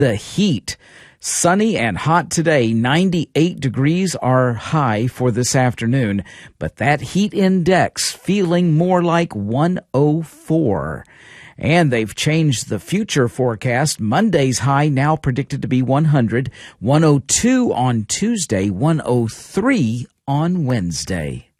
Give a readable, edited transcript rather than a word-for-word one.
The heat. Sunny and hot today. 98 degrees are high for this afternoon, but that heat index feeling more like 104. And they've changed the future forecast. Monday's high now predicted to be 100, 102 on Tuesday, 103 on Wednesday.